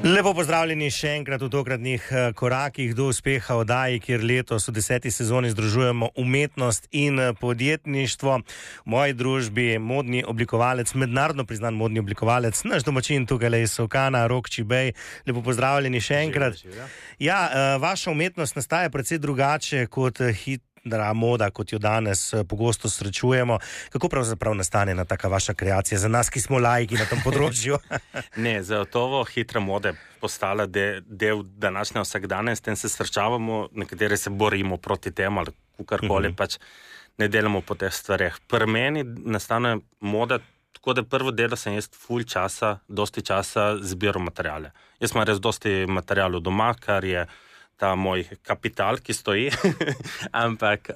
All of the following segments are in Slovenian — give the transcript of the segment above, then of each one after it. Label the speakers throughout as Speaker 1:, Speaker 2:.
Speaker 1: Lepo pozdravljeni še enkrat v tokratnih korakih do uspeha oddaji, kjer letos v 10. sezoni združujemo umetnost in podjetništvo. V moji družbi modni oblikovalec, mednarodno priznan modni oblikovalec, naš domačin tukaj iz Solkana, Rok Čibej. Lepo pozdravljeni še enkrat. Ja, vaša umetnost nastaja precej drugače kot moda, kot jo danes pogosto srečujemo. Kako pravzaprav nastane ena taka vaša kreacija za nas, ki smo laiki na tem področju?
Speaker 2: Ne, zagotovo hitra moda postala del današnje vsakdana in s tem se srečavamo, nekateri se borimo proti temu ali kakorkoli, pač ne delamo po teh stvareh. Pri meni nastane moda, tako da prvo delo sem jaz dosti časa zbiral materijale. Jaz imam res dosti materijalov doma, kar je ta moj kapital, ki stoji, ampak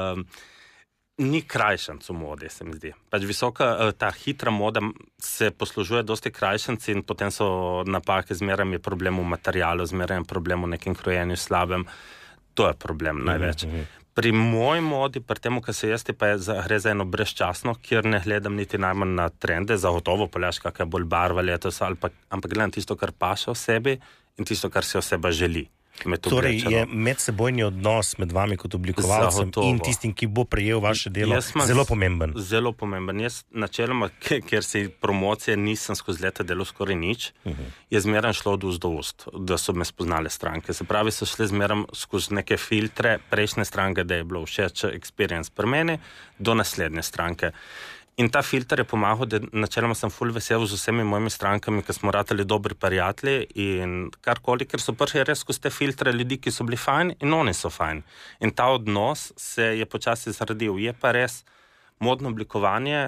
Speaker 2: ni krajšanc v modi, se mi zdi. Pač ta hitra moda se poslužuje dosti krajšanci in potem so napake, zmeraj je problem v materialu, zmeraj je problem v nekem krojenju slabem. To je problem največ. Pri moji modi, pri temu, kar se jesti, pa gre za eno brezčasno, kjer ne gledam niti najmanj na trende, zagotovo poljaš, kakaj bolj barva letos, ampak gledam tisto, kar paše v sebi in tisto, kar se oseba želi.
Speaker 1: Torej je medsebojni odnos med vami kot oblikovalcem in tistim, ki bo prejel vaše delo, zelo pomemben.
Speaker 2: Zelo pomemben. Jaz načeloma, ker si promocije nisem skozi leta delal skoraj nič, je zmeraj šlo od ust do ust, da so me spoznale stranke. Se pravi, so šli zmeraj skozi neke filtre prejšnje stranke, da je bilo všeč experience pri meni, do naslednje stranke. In ta filter je pomagal, da načeloma sem ful vesel z vsemi mojimi strankami, ki smo ratali dobri prijatelji in karkoli, ker so prišli res skozi te filtre ljudi, ki so bili fajn in oni so fajn. In ta odnos se je počasi zradil. Je pa res modno oblikovanje,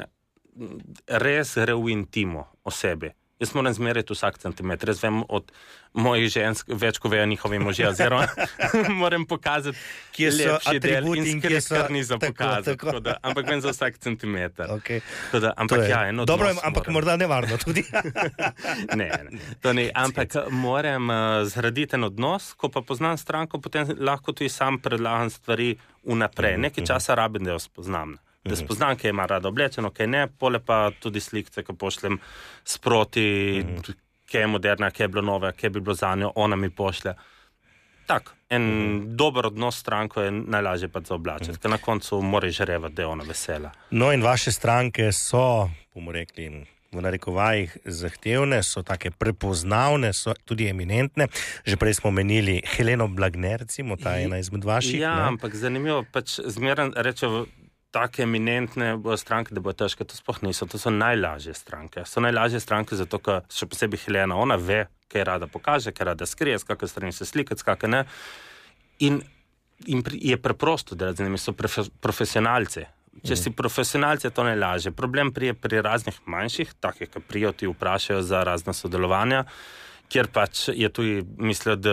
Speaker 2: res gre v intimo osebi. Jaz moram zmeriti vsak centimeter. Jaz vem od mojih žensk več, ko vejo njihovi možje, oziroma moram pokazati,
Speaker 1: kje so atributi in kje so...
Speaker 2: Kar ni za pokazati. Ampak vem za vsak centimeter.
Speaker 1: Okay.
Speaker 2: Dobro,
Speaker 1: ampak morda nevarno tudi.
Speaker 2: Ne, to ni. Ampak moram zgraditi en odnos, ko pa poznam stranko, potem lahko tudi sam predlagam stvari vnaprej. Nekaj časa rabim, da jo spoznam. Da spoznam, kaj ima rada oblečeno, kaj ne, pole pa tudi slikce, ko pošljem sproti, kaj je moderna, kaj je bilo nove, kaj bi bilo za njo, ona mi pošlje. Tak, en dober odnos s stranko je najlažje pa za oblačiti, ker na koncu mora žarevati, da je ona vesela.
Speaker 1: No in vaše stranke so, bomo rekli, v narekovajih zahtevne, so take prepoznavne, so tudi eminentne. Že prej smo omenili Heleno Blagne, recimo, ta je ena izmed vaših.
Speaker 2: Ja, ampak zanimivo, pač zmeraj rečejo, take eminentne stranke, da bo težko, to sploh niso, to so najlažje stranke. So najlažje stranke zato, ker še posebej Helena, ona ve, kaj rada pokaže, kaj rada skrije, s kakve strani se slikati, s kakve ne. In je preprosto, da z njimi so profesionalci. Če si profesionalci, je to najlažje. Problem prije pri raznih manjših, takih, ki prijo ti vprašajo za razna sodelovanja, kjer pač je tudi, mislijo, da